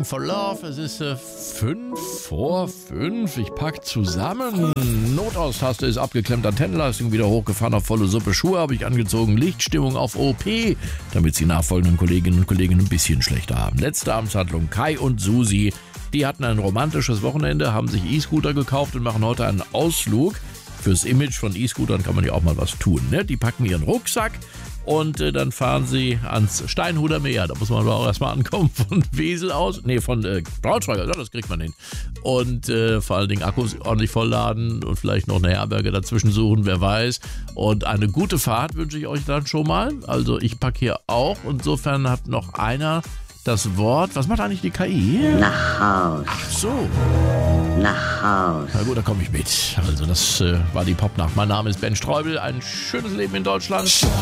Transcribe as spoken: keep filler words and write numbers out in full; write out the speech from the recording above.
Looking for Love. Es ist äh, fünf vor fünf. Ich pack zusammen. Notaus-Taste ist abgeklemmt, Antennenleistung wieder hochgefahren auf volle Suppe. Schuhe habe ich angezogen, Lichtstimmung auf O P, damit die nachfolgenden Kolleginnen und Kollegen ein bisschen schlechter haben. Letzte Amtshandlung, Kai und Susi. Die hatten ein romantisches Wochenende, haben sich E-Scooter gekauft und machen heute einen Ausflug. Fürs Image von E-Scootern kann man ja auch mal was tun, ne? Die packen ihren Rucksack und äh, dann fahren sie ans Steinhuder Meer. Da muss man aber auch erstmal ankommen von Wesel aus. Nee, von äh, Braunschweig, ja, das kriegt man hin. Und äh, vor allen Dingen Akkus ordentlich vollladen und vielleicht noch eine Herberge dazwischen suchen, wer weiß. Und eine gute Fahrt wünsche ich euch dann schon mal. Also ich packe hier auch. Insofern hat noch einer das Wort. Was macht eigentlich die K I? Nach Haus. Ach so. Nach Haus. Na gut, da komme ich mit. Also das äh, war die Popnacht. Mein Name ist Ben Streubel. Ein schönes Leben in Deutschland.